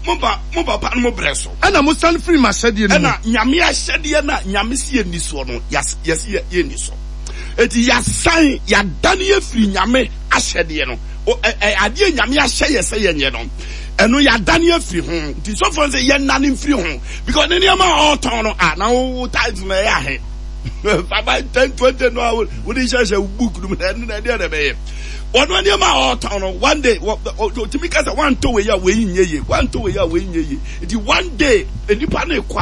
mo papa no mo breso ana mo stand free ma shede no ana nyame ahyede na nyame se ye niso no yes ye niso eti ya san ya dane ye free nyame ahyede no ade nyame ahye ye se ye nye no eno ya dane ye free ho ti so for say ye nane free ho because ne ma all ton no na wo tight na ya he Baba 10-20 no we dey share book no na dey be ono ani ma all town one day to me kasa one to we ya we nyeye one to we ya we nyeye it one day enipa na